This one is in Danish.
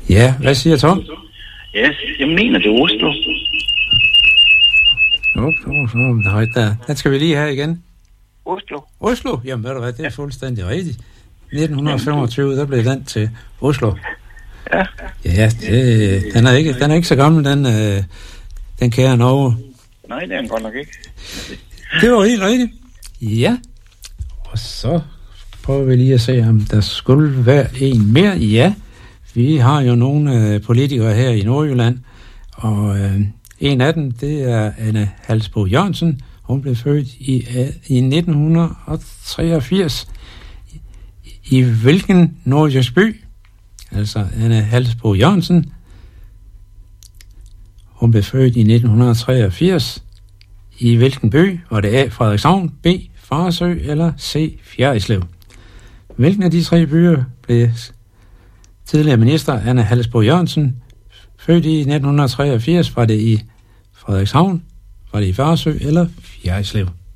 Ja, hvad siger Tom? Ja, jeg mener, det er Oslo. Den skal vi lige have igen. Oslo? Oslo? Jamen, ved du hvad, det er fuldstændig rigtigt. 1925, der blev den til Oslo. Ja. Ja, den er ikke så gammel, den kære Norge. Nej, det er den godt nok ikke. Det var helt rigtigt. Ja. Og så prøver vi lige at se, om der skulle være en mere. Ja, vi har jo nogle politikere her i Nordjylland, og en af dem, det er Anne Halsbo Jørgensen. Hun blev født i 1983. I hvilken nordjysk by? Altså Anne Halsbo Jørgensen. Hun blev født i 1983. I hvilken by? Var det A. Frederikshavn, B. Farsø eller C. Fjerritslev? Hvilken af de tre byer blev tidligere minister Anne Halsbo Jørgensen født i 1983? Var det i Frederikshavn, var det i Farsø eller Fjerritslev?